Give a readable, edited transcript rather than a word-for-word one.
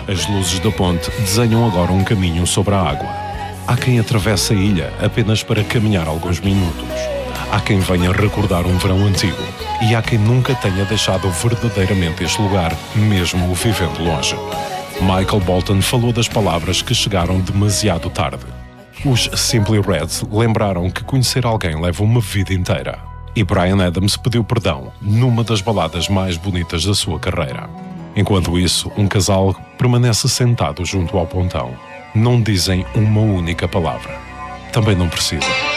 As luzes da ponte desenham agora um caminho sobre a água. Há quem atravesse a ilha apenas para caminhar alguns minutos. Há quem venha recordar um verão antigo. E há quem nunca tenha deixado verdadeiramente este lugar, mesmo o vivendo longe. Michael Bolton falou das palavras que chegaram demasiado tarde. Os Simply Red lembraram que conhecer alguém leva uma vida inteira. E Bryan Adams pediu perdão numa das baladas mais bonitas da sua carreira. Enquanto isso, um casal permanece sentado junto ao pontão. Não dizem uma única palavra. Também não precisa.